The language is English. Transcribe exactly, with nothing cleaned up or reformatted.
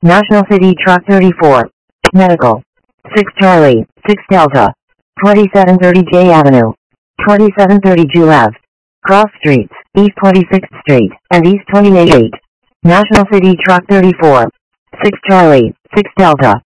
National City Truck thirty-four. Medical. six Charlie, six Delta. twenty-seven thirty J Avenue. twenty-seven thirty Jew Ave. Cross Streets, East twenty-sixth Street, and East twenty-eighth. National City Truck thirty-four. six Charlie, six Delta.